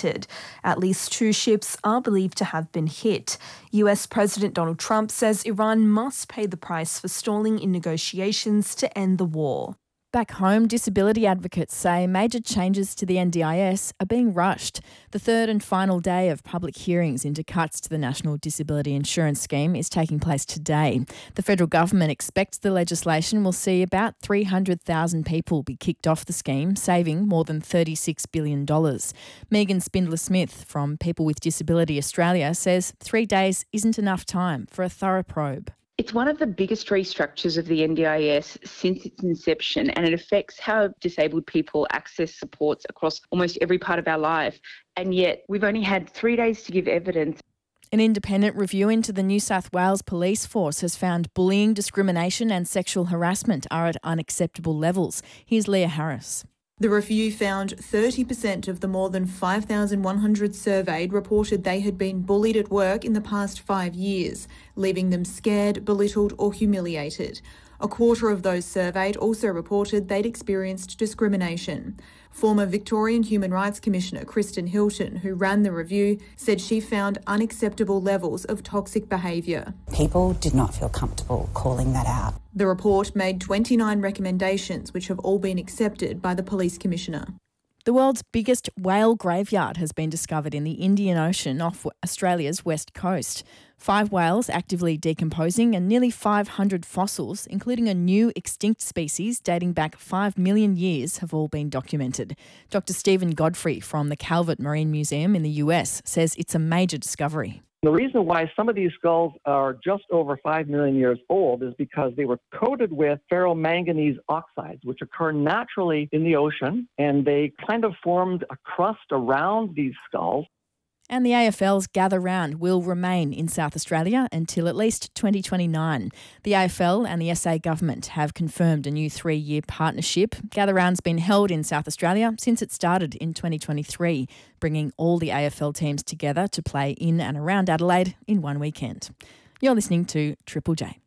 documented. At least 2 ships are believed to have been hit. US President Donald Trump says Iran must pay the price for stalling in negotiations to end the war. Back home, disability advocates say major changes to the NDIS are being rushed. The third and final day of public hearings into cuts to the National Disability Insurance Scheme is taking place today. The federal government expects the legislation will see about 300,000 people be kicked off the scheme, saving more than $36 billion. Megan Spindler-Smith from People with Disability Australia says 3 days isn't enough time for a thorough probe. It's one of the biggest restructures of the NDIS since its inception, and it affects how disabled people access supports across almost every part of our life. And yet we've only had 3 days to give evidence. An independent review into the New South Wales Police Force has found bullying, discrimination and sexual harassment are at unacceptable levels. Here's Leah Harris. The review found 30% of the more than 5,100 surveyed reported they had been bullied at work in the past 5 years, leaving them scared, belittled or humiliated. A quarter of those surveyed also reported they'd experienced discrimination. Former Victorian Human Rights Commissioner Kristen Hilton, who ran the review, said she found unacceptable levels of toxic behaviour. People did not feel comfortable calling that out. The report made 29 recommendations, which have all been accepted by the Police Commissioner. The world's biggest whale graveyard has been discovered in the Indian Ocean off Australia's west coast. 5 whales actively decomposing and nearly 500 fossils, including a new extinct species dating back 5 million years, have all been documented. Dr. Stephen Godfrey from the Calvert Marine Museum in the US says it's a major discovery. The reason why some of these skulls are just over 5 million years old is because they were coated with ferromanganese oxides, which occur naturally in the ocean, and they kind of formed a crust around these skulls. And the AFL's Gather Round will remain in South Australia until at least 2029. The AFL and the SA government have confirmed a new 3-year partnership. Gather Round's been held in South Australia since it started in 2023, bringing all the AFL teams together to play in and around Adelaide in one weekend. You're listening to Triple J.